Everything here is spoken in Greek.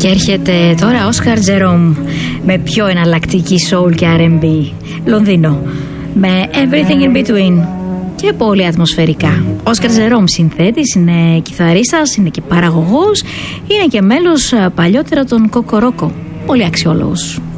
Και έρχεται τώρα Όσκαρ Τζερόμ με πιο εναλλακτική soul και R&B. Λονδίνο με Everything in Between και πολύ ατμοσφαιρικά. Όσκαρ Τζερόμ συνθέτης, είναι κιθαρίστας, είναι και παραγωγός, είναι και μέλος παλιότερα των Κοκορόκο. Πολύ αξιόλογος.